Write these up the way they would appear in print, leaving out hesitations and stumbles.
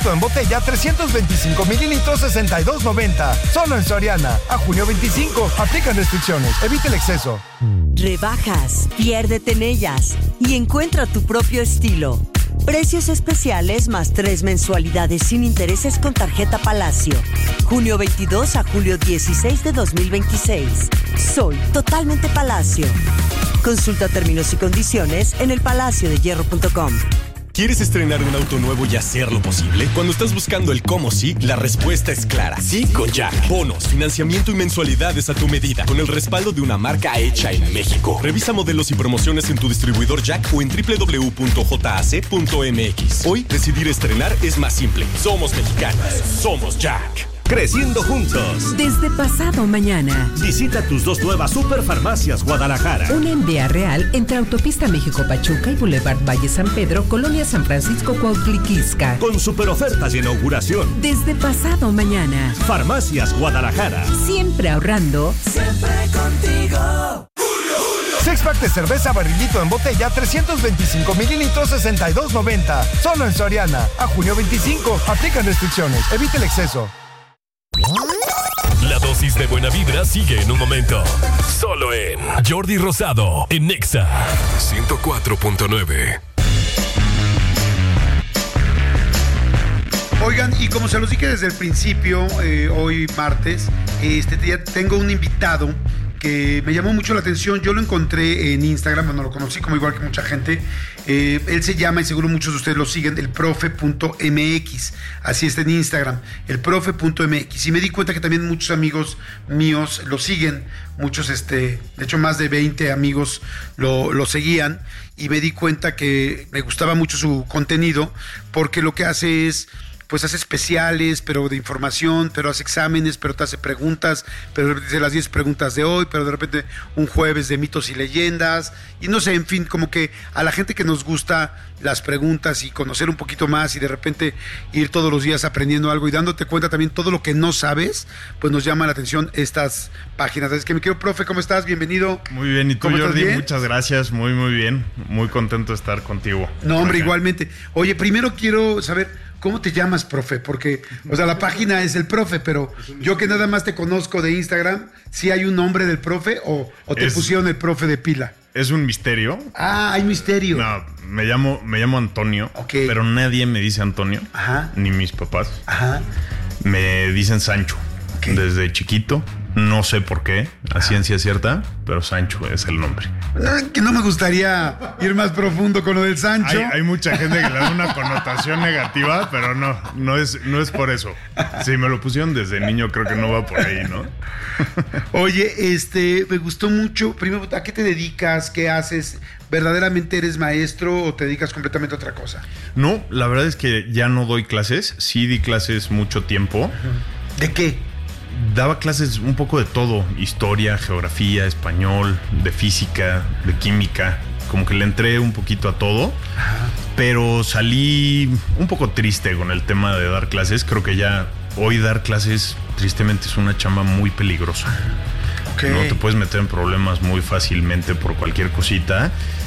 barrilito en botella 325 mililitros 62.90. Solo en Soriana. A junio 25. Aplican restricciones. Evite el exceso. Rebajas, piérdete en ellas y encuentra tu propio estilo. Precios especiales más 3 mensualidades sin intereses con tarjeta Palacio. Junio 22 a julio 16 de 2026. Soy totalmente Palacio. Consulta términos y condiciones en elpalaciodehierro.com. ¿Quieres estrenar un auto nuevo y hacerlo posible? Cuando estás buscando el cómo sí, la respuesta es clara. Sí con Jack. Bonos, financiamiento y mensualidades a tu medida, con el respaldo de una marca hecha en México. Revisa modelos y promociones en tu distribuidor Jack o en www.jac.mx. Hoy, decidir estrenar es más simple. Somos mexicanos. Somos Jack. Creciendo juntos. Desde pasado mañana. Visita tus 2 nuevas Superfarmacias Guadalajara. Una en Vía Real entre Autopista México-Pachuca y Boulevard Valle San Pedro, Colonia San Francisco Cuautliquizca. Con super ofertas de inauguración. Desde pasado mañana. Farmacias Guadalajara. Siempre ahorrando. Siempre contigo. Six pack de cerveza barrilito en botella 325 mililitros 62.90. Solo en Soriana. A junio 25. Aplican restricciones. Evite el exceso. La dosis de buena vibra sigue en un momento. Solo en Jordi Rosado en Nexa 104.9. Oigan, y como se los dije desde el principio, hoy martes, ya tengo un invitado que me llamó mucho la atención. Yo lo encontré en Instagram, bueno, lo conocí como igual que mucha gente. Él se llama, y seguro muchos de ustedes lo siguen, el profe.mx. Así está en Instagram, el profe.mx. Y me di cuenta que también muchos amigos míos lo siguen. Muchos, de hecho más de 20 amigos lo seguían. Y me di cuenta que me gustaba mucho su contenido, porque lo que hace es, pues hace especiales, pero de información, pero hace exámenes, pero te hace preguntas, pero dice las 10 preguntas de hoy, pero de repente un jueves de mitos y leyendas, y no sé, en fin, como que a la gente que nos gusta las preguntas y conocer un poquito más y de repente ir todos los días aprendiendo algo y dándote cuenta también todo lo que no sabes, pues nos llama la atención estas páginas. Es que mi querido profe, ¿cómo estás? Bienvenido. Muy bien, ¿y tú, Jordi? Muchas gracias, muy bien, muy contento de estar contigo. No, hombre, igualmente. Oye, primero quiero saber, ¿cómo te llamas, profe? Porque, o sea, la página es el profe, pero yo que nada más te conozco de Instagram, ¿sí hay un nombre del profe o te pusieron el profe de pila? Es un misterio. Ah, hay misterio. No, me llamo Antonio, okay, pero nadie me dice Antonio, ajá, ni mis papás. Ajá. Me dicen Sancho, okay, desde chiquito. No sé por qué, a ciencia cierta, pero Sancho es el nombre. Que no me gustaría ir más profundo con lo del Sancho. Hay mucha gente que le da una connotación negativa, pero no es por eso. Si me lo pusieron desde niño, creo que no va por ahí, ¿no? Oye, me gustó mucho. Primero, ¿a qué te dedicas? ¿Qué haces? ¿Verdaderamente eres maestro o te dedicas completamente a otra cosa? No, la verdad es que ya no doy clases. Sí di clases mucho tiempo. ¿De qué? Daba clases un poco de todo, historia, geografía, español, de física, de química, como que le entré un poquito a todo, pero salí un poco triste con el tema de dar clases. Creo que ya hoy dar clases tristemente es una chamba muy peligrosa. Okay. No te puedes meter en problemas muy fácilmente por cualquier cosita,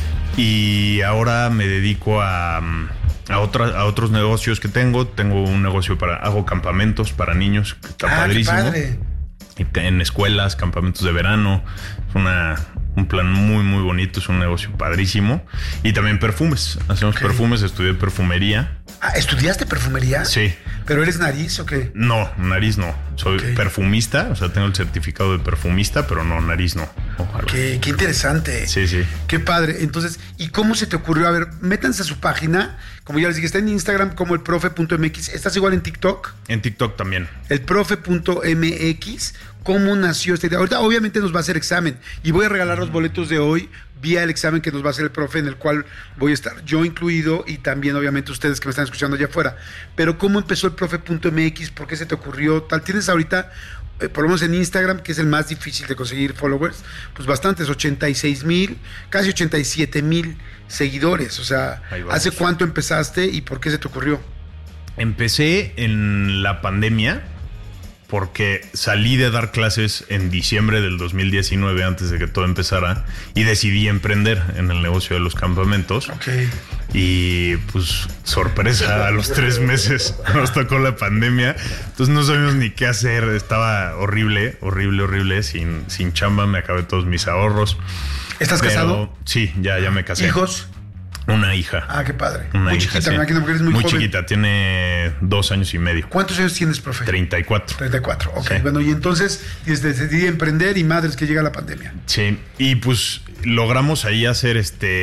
y ahora me dedico a otros negocios que tengo un negocio hago campamentos para niños, que está padrísimo. Qué padre. En escuelas, campamentos de verano, es un plan muy muy bonito, es un negocio padrísimo. Y también perfumes, hacemos perfumes, estudié perfumería. ¿Estudiaste perfumería? Sí. ¿Pero eres nariz o qué? No, nariz no, soy perfumista, o sea, tengo el certificado de perfumista, pero no, nariz no. Ojalá. Qué interesante. Sí. Qué padre. Entonces, ¿y cómo se te ocurrió? A ver, métanse a su página, como ya les dije, está en Instagram como el profe.mx. ¿Estás igual en TikTok? En TikTok también. El profe.mx. ¿Cómo nació esta idea? Ahorita obviamente nos va a hacer examen y voy a regalar los boletos de hoy vía el examen que nos va a hacer el profe, en el cual voy a estar yo incluido y también obviamente ustedes que me están escuchando allá afuera. Pero ¿cómo empezó el profe.mx? ¿Por qué se te ocurrió tal? Tienes ahorita, por lo menos en Instagram, que es el más difícil de conseguir followers, pues bastantes, 86,000, casi 87,000 seguidores. O sea, ¿hace cuánto empezaste y por qué se te ocurrió? Empecé en la pandemia. porque salí de dar clases en diciembre del 2019, antes de que todo empezara, y decidí emprender en el negocio de los campamentos. Okay. Y pues, sorpresa, a los 3 meses nos tocó la pandemia. Entonces no sabíamos ni qué hacer. Estaba horrible. Sin chamba, me acabé todos mis ahorros. ¿Estás casado? Sí, ya me casé. ¿Hijos? Una hija. Ah, qué padre. Una muy hija, chiquita, sí. porque eres muy joven. Chiquita, tiene 2 años y medio. ¿Cuántos años tienes, profe? 34. 34, ok. Sí. Bueno, y entonces decidí emprender y madres que llega la pandemia. Sí, y pues logramos ahí hacer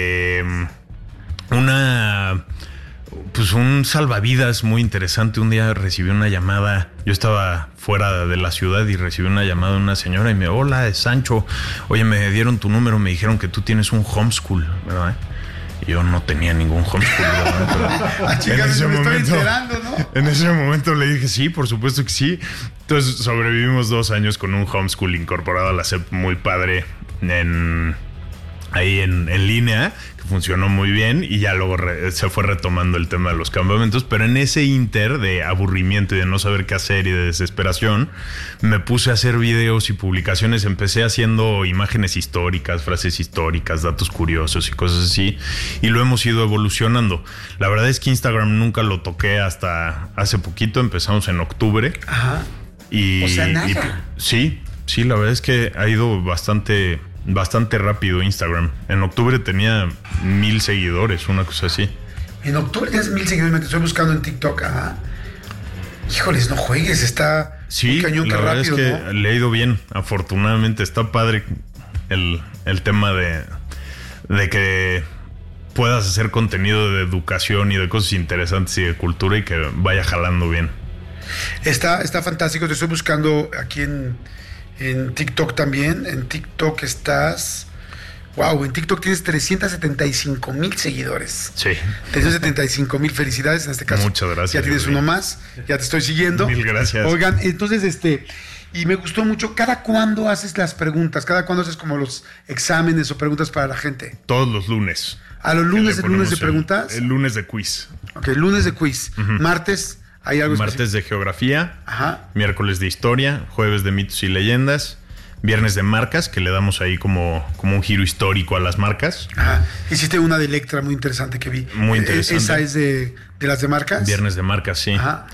un salvavidas muy interesante. Un día recibí una llamada. Yo estaba fuera de la ciudad y recibí una llamada de una señora y me dijo: hola, es Sancho. Oye, me dieron tu número, me dijeron que tú tienes un homeschool, ¿verdad? Y yo no tenía ningún homeschool, ¿verdad? Chicas, me estoy enterando, ¿no? En ese momento le dije, sí, por supuesto que sí. Entonces sobrevivimos 2 años con un homeschool incorporado a la SEP, muy padre, ahí en línea, que funcionó muy bien, y ya luego se fue retomando el tema de los campamentos. Pero en ese inter de aburrimiento y de no saber qué hacer y de desesperación, me puse a hacer videos y publicaciones. Empecé haciendo imágenes históricas, frases históricas, datos curiosos y cosas así, y lo hemos ido evolucionando. La verdad es que Instagram nunca lo toqué hasta hace poquito. Empezamos en octubre. Ajá. O sea, nada. Sí, la verdad es que ha ido bastante rápido Instagram. En octubre tenía 1,000 seguidores, una cosa así. En octubre tienes 1,000 seguidores, me estoy buscando en TikTok. Ajá. Híjoles, no juegues, está sí, un cañón, la que verdad rápido, es que ¿no? le ha ido bien, afortunadamente. Está padre el tema de que puedas hacer contenido de educación y de cosas interesantes y de cultura, y que vaya jalando bien. Está fantástico, te estoy buscando aquí en TikTok también. En TikTok estás... Wow, en TikTok tienes 375,000 seguidores. Sí. 375,000, felicidades en este caso. Muchas gracias. Ya tienes uno más, ya te estoy siguiendo. Mil gracias. Oigan, entonces y me gustó mucho, ¿cada cuándo haces las preguntas? ¿Cada cuándo haces como los exámenes o preguntas para la gente? Todos los lunes. ¿A los lunes, el lunes de preguntas? El lunes de quiz. Ok, lunes de quiz. Uh-huh. Martes... ¿Hay algo martes de geografía, ajá, miércoles de historia, jueves de mitos y leyendas, viernes de marcas, que le damos ahí como un giro histórico a las marcas. Ajá. Hiciste una de Electra muy interesante que vi. Muy interesante. ¿Esa es de las de marcas? Viernes de marcas, sí. Ajá.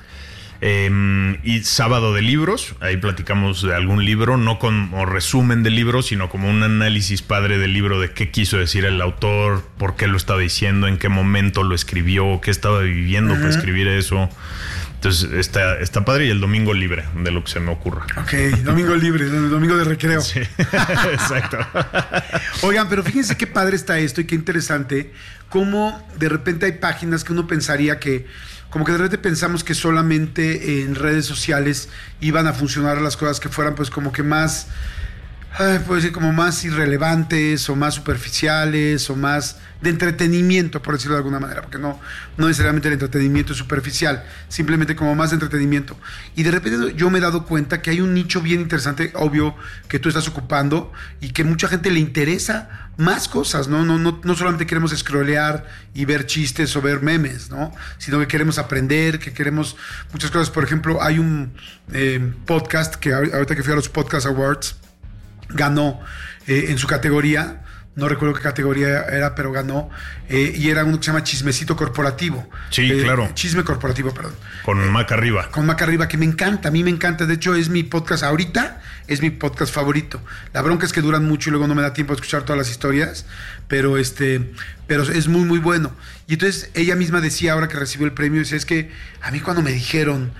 Y sábado de libros, ahí platicamos de algún libro, no como resumen de libro, sino como un análisis padre del libro, de qué quiso decir el autor, por qué lo estaba diciendo, en qué momento lo escribió, qué estaba viviendo para escribir eso. Entonces está padre. Y el domingo libre, de lo que se me ocurra. Ok, domingo libre, domingo de recreo. Sí, exacto. Oigan, pero fíjense qué padre está esto y qué interesante, cómo de repente hay páginas que uno pensaría que, como que de repente pensamos que solamente en redes sociales iban a funcionar las cosas que fueran pues como que más, puedo decir, como más irrelevantes o más superficiales o más de entretenimiento, por decirlo de alguna manera, porque no necesariamente el entretenimiento es superficial, simplemente como más de entretenimiento. Y de repente yo me he dado cuenta que hay un nicho bien interesante, obvio, que tú estás ocupando y que mucha gente le interesa más cosas, ¿no? No solamente queremos scrollear y ver chistes o ver memes, ¿no? Sino que queremos aprender, que queremos muchas cosas. Por ejemplo, hay un podcast que ahorita que fui a los Podcast Awards, ganó en su categoría, no recuerdo qué categoría era, pero ganó, y era uno que se llama Chismecito Corporativo. Sí, claro. Chisme Corporativo, perdón. Con Mac Arriba. Con Mac Arriba, que me encanta, a mí me encanta. De hecho, es mi podcast ahorita, es mi podcast favorito. La bronca es que duran mucho y luego no me da tiempo de escuchar todas las historias, pero es muy, muy bueno. Y entonces ella misma decía, ahora que recibió el premio, decía, es que a mí cuando me dijeron,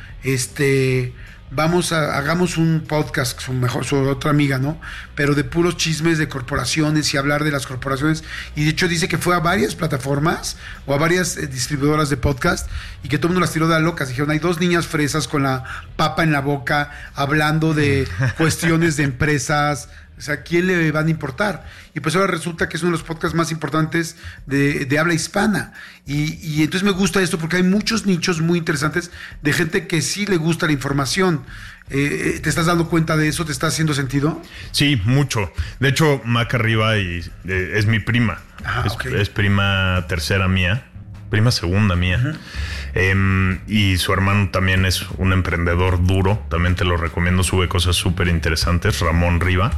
hagamos un podcast, su otra amiga, ¿no? Pero de puros chismes de corporaciones y hablar de las corporaciones. Y de hecho dice que fue a varias plataformas o a varias distribuidoras de podcast y que todo el mundo las tiró de locas. Dijeron, hay 2 niñas fresas con la papa en la boca hablando de cuestiones de empresas. O sea, ¿quién le van a importar? Y pues ahora resulta que es uno de los podcasts más importantes de habla hispana. Y entonces me gusta esto porque hay muchos nichos muy interesantes de gente que sí le gusta la información. ¿Te estás dando cuenta de eso? ¿Te está haciendo sentido? Sí, mucho. De hecho, Mac Arriba es mi prima. Ah, okay. Es prima tercera mía. prima segunda mía. Y su hermano también es un emprendedor duro, también te lo recomiendo, sube cosas súper interesantes, Ramón Riva.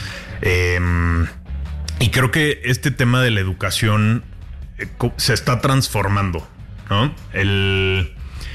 Y creo que este tema de la educación se está transformando, ¿no? El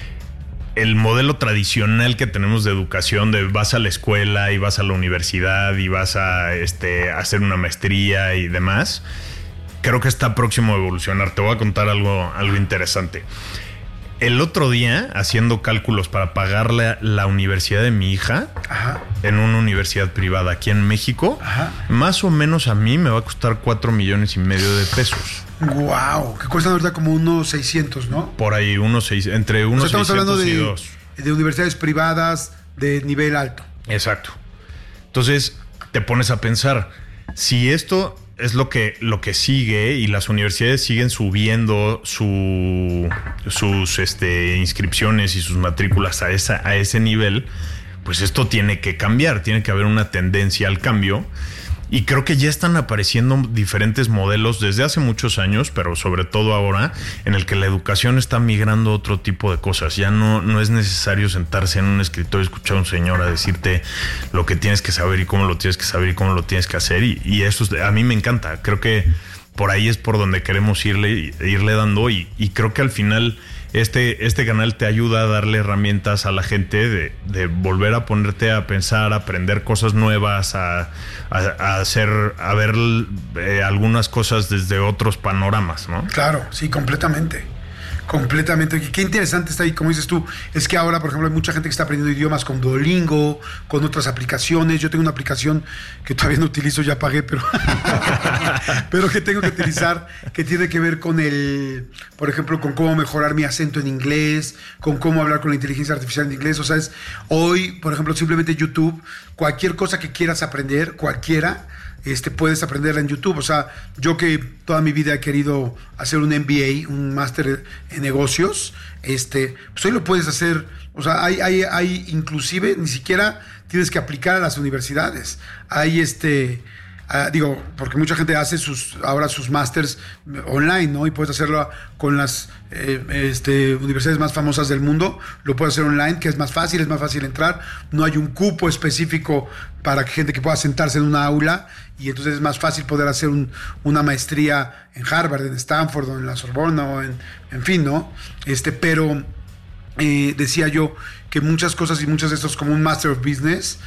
modelo tradicional que tenemos de educación, de vas a la escuela y vas a la universidad y vas a hacer una maestría y demás, creo que está próximo a evolucionar. Te voy a contar algo interesante. El otro día, haciendo cálculos para pagar la universidad de mi hija, ajá, en una universidad privada aquí en México, ajá, más o menos a mí me va a costar 4.5 millones de pesos. ¡Wow! Que cuestan ahorita como unos 600, ¿no? Por ahí, entre unos 600 estamos hablando y 2. De universidades privadas de nivel alto. Exacto. Entonces, te pones a pensar, si esto es lo que sigue y las universidades siguen subiendo sus inscripciones y sus matrículas a ese nivel, pues esto tiene que cambiar, tiene que haber una tendencia al cambio. Y creo que ya están apareciendo diferentes modelos desde hace muchos años, pero sobre todo ahora, en el que la educación está migrando a otro tipo de cosas. Ya no es necesario sentarse en un escritorio y escuchar a un señor a decirte lo que tienes que saber y cómo lo tienes que saber y cómo lo tienes que hacer. Y eso a mí me encanta. Creo que por ahí es por donde queremos irle dando. Y creo que al final este canal te ayuda a darle herramientas a la gente de volver a ponerte a pensar, a aprender cosas nuevas, a ver algunas cosas desde otros panoramas, ¿no? Claro, sí, completamente. Completamente. Qué interesante está ahí, como dices tú, es que ahora, por ejemplo, hay mucha gente que está aprendiendo idiomas con Duolingo, con otras aplicaciones. Yo tengo una aplicación que todavía no utilizo, ya pagué, pero que tengo que utilizar, que tiene que ver con por ejemplo, con cómo mejorar mi acento en inglés, con cómo hablar con la inteligencia artificial en inglés. O sea, hoy, por ejemplo, simplemente YouTube, cualquier cosa que quieras aprender, cualquiera, puedes aprenderla en YouTube. O sea, yo que toda mi vida he querido hacer un MBA, un máster en negocios, pues hoy lo puedes hacer. O sea, hay inclusive, ni siquiera tienes que aplicar a las universidades. Hay porque mucha gente hace ahora sus másters online, ¿no? Y puedes hacerlo con las universidades más famosas del mundo. Lo puedes hacer online, que es más fácil entrar. No hay un cupo específico para gente que pueda sentarse en una aula, y entonces es más fácil poder hacer una maestría en Harvard, en Stanford, o en la Sorbona, o en fin, ¿no? Pero decía yo que muchas cosas y muchos de estos, como un Master of Business,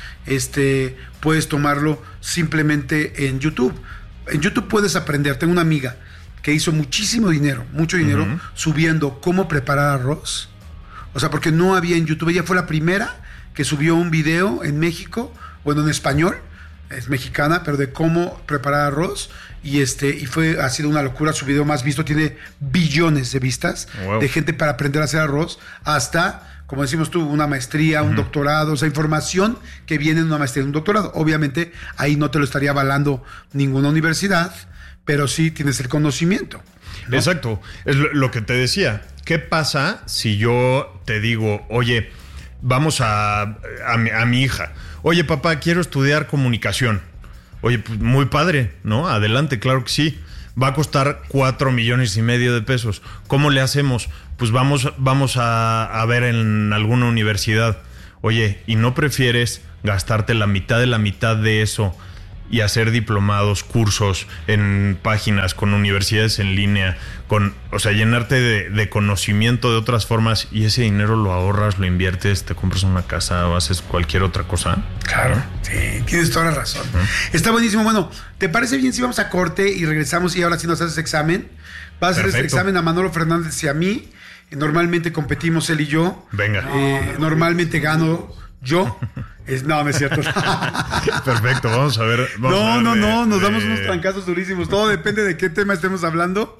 puedes tomarlo simplemente en YouTube. En YouTube puedes aprender. Tengo una amiga que hizo mucho dinero, uh-huh, subiendo cómo preparar arroz. O sea, porque no había en YouTube. Ella fue la primera que subió un video en México, bueno, en español, es mexicana, pero de cómo preparar arroz. Y ha sido una locura. Su video más visto tiene billones de vistas, wow, de gente para aprender a hacer arroz, hasta, como decimos tú, una maestría, un doctorado. O sea, información que viene de una maestría, un doctorado. Obviamente, ahí no te lo estaría avalando ninguna universidad, pero sí tienes el conocimiento, ¿no? Exacto. Es lo que te decía. ¿Qué pasa si yo te digo, oye, vamos a mi hija, oye, papá, quiero estudiar comunicación? Oye, pues muy padre, ¿no? Adelante, claro que sí. Va a costar 4.5 millones de pesos. ¿Cómo le hacemos? Pues vamos a ver en alguna universidad. Oye, ¿y no prefieres gastarte la mitad de eso y hacer diplomados, cursos en páginas, con universidades en línea, llenarte de conocimiento de otras formas, y ese dinero lo ahorras, lo inviertes, te compras una casa o haces cualquier otra cosa? Claro, sí, tienes toda la razón. Está buenísimo. Bueno, ¿te parece bien si vamos a corte y regresamos y ahora sí nos haces examen? Vas a hacer ese examen a Manolo Fernández y a mí. Normalmente competimos él y yo. Venga. Normalmente gano yo. No es cierto. Perfecto, vamos a ver. Nos damos unos trancazos durísimos. Todo depende de qué tema estemos hablando.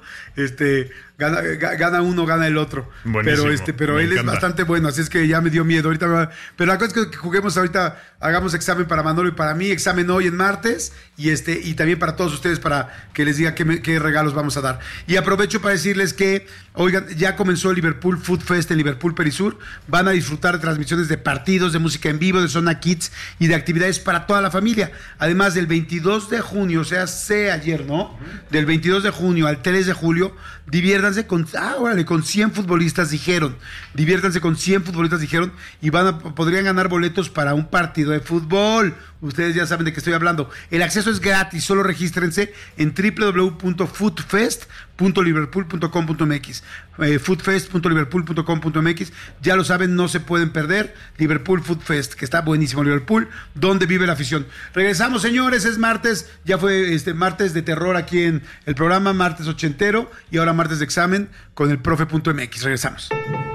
Gana uno, gana el otro. Buenísimo, pero él es bastante bueno, así es que ya me dio miedo. Pero la cosa es que juguemos ahorita, hagamos examen para Manolo y para mí, examen hoy en martes, y también para todos ustedes, para que les diga qué regalos vamos a dar. Y aprovecho para decirles que, oigan, ya comenzó el Liverpool Food Fest en Liverpool Perisur. Van a disfrutar de transmisiones de partidos, de música en vivo, de zona kids y de actividades para toda la familia. Además, del 22 de junio, o sea, ayer, ¿no? Del 22 de junio al 3 de julio, diviértanse diviértanse con 100 futbolistas dijeron. Diviértanse con 100 futbolistas dijeron y podrían ganar boletos para un partido de fútbol. Ustedes ya saben de qué estoy hablando. El acceso es gratis, solo regístrense en www.foodfest.liverpool.com.mx. Foodfest.liverpool.com.mx. Ya lo saben, no se pueden perder. Liverpool Food Fest, que está buenísimo. Liverpool, donde vive la afición. Regresamos, señores, es martes. Ya fue martes de terror aquí en el programa, martes ochentero y ahora martes de examen con el profe.mx. Regresamos.